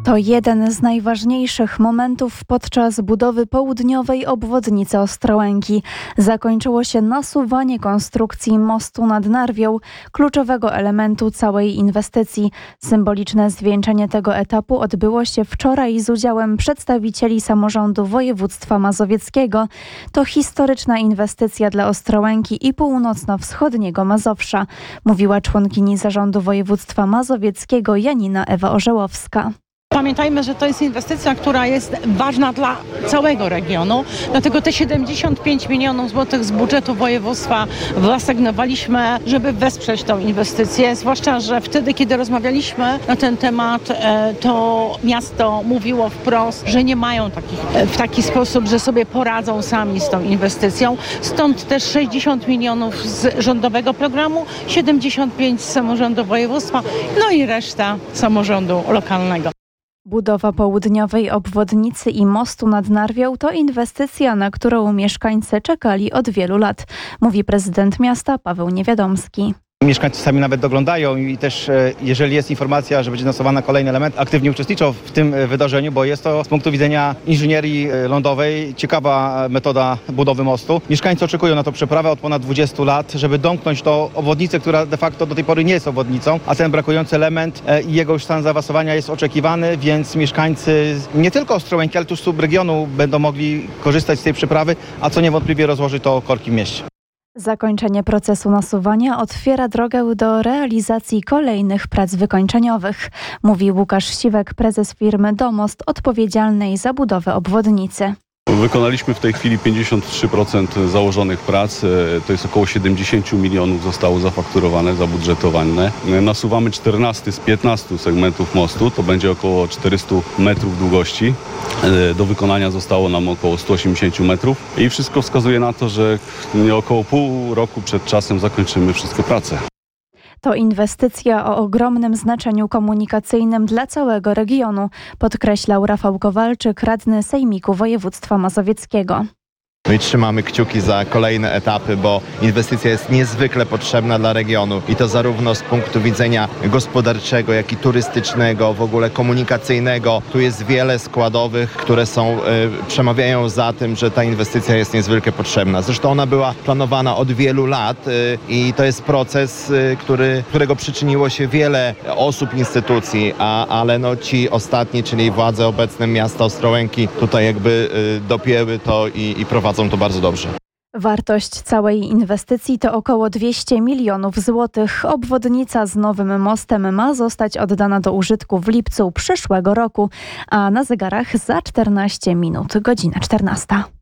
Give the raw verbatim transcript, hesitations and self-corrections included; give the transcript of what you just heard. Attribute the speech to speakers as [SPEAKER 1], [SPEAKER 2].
[SPEAKER 1] To jeden z najważniejszych momentów podczas budowy południowej obwodnicy Ostrołęki. Zakończyło się nasuwanie konstrukcji mostu nad Narwią, kluczowego elementu całej inwestycji. Symboliczne zwieńczenie tego etapu odbyło się wczoraj z udziałem przedstawicieli samorządu województwa mazowieckiego. To historyczna inwestycja dla Ostrołęki i północno-wschodniego Mazowsza, mówiła członkini zarządu województwa mazowieckiego Janina Ewa Orzełowska.
[SPEAKER 2] Pamiętajmy, że to jest inwestycja, która jest ważna dla całego regionu, dlatego te siedemdziesiąt pięć milionów złotych z budżetu województwa wyasygnowaliśmy, żeby wesprzeć tą inwestycję, zwłaszcza, że wtedy, kiedy rozmawialiśmy na ten temat, to miasto mówiło wprost, że nie mają takich, w taki sposób, że sobie poradzą sami z tą inwestycją, stąd też sześćdziesiąt milionów z rządowego programu, siedemdziesiąt pięć z samorządu województwa, no i reszta samorządu lokalnego.
[SPEAKER 1] Budowa południowej obwodnicy i mostu nad Narwią to inwestycja, na którą mieszkańcy czekali od wielu lat, mówi prezydent miasta Paweł Niewiadomski.
[SPEAKER 3] Mieszkańcy sami nawet doglądają i też jeżeli jest informacja, że będzie nastosowany kolejny element, aktywnie uczestniczą w tym wydarzeniu, bo jest to z punktu widzenia inżynierii lądowej ciekawa metoda budowy mostu. Mieszkańcy oczekują na tą przeprawę od ponad dwudziestu lat, żeby domknąć tą obwodnicę, która de facto do tej pory nie jest obwodnicą, a ten brakujący element i jego już stan zaawansowania jest oczekiwany, więc mieszkańcy nie tylko Ostrołęki, ale też subregionu będą mogli korzystać z tej przeprawy, a co niewątpliwie rozłoży to korki w mieście.
[SPEAKER 1] Zakończenie procesu nasuwania otwiera drogę do realizacji kolejnych prac wykończeniowych, mówi Łukasz Siwek, prezes firmy Domost odpowiedzialnej za budowę obwodnicy.
[SPEAKER 4] Wykonaliśmy w tej chwili pięćdziesiąt trzy procent założonych prac, to jest około siedemdziesiąt milionów zostało zafakturowane, zabudżetowane. Nasuwamy czternaście z piętnastu segmentów mostu, to będzie około czterysta metrów długości. Do wykonania zostało nam około sto osiemdziesiąt metrów i wszystko wskazuje na to, że około pół roku przed czasem zakończymy wszystkie prace.
[SPEAKER 1] To inwestycja o ogromnym znaczeniu komunikacyjnym dla całego regionu, podkreślał Rafał Kowalczyk, radny Sejmiku Województwa Mazowieckiego.
[SPEAKER 5] No i trzymamy kciuki za kolejne etapy, bo inwestycja jest niezwykle potrzebna dla regionu i to zarówno z punktu widzenia gospodarczego, jak i turystycznego, w ogóle komunikacyjnego. Tu jest wiele składowych, które są, y, przemawiają za tym, że ta inwestycja jest niezwykle potrzebna. Zresztą ona była planowana od wielu lat y, i to jest proces, y, który, którego przyczyniło się wiele osób, instytucji, a, ale no ci ostatni, czyli władze obecne miasta Ostrołęki tutaj jakby y, dopięły to i, i prowadzą to bardzo dobrze.
[SPEAKER 1] Wartość całej inwestycji to około dwieście milionów złotych. Obwodnica z nowym mostem ma zostać oddana do użytku w lipcu przyszłego roku, a na zegarach za czternaście minut, godzina czternasta.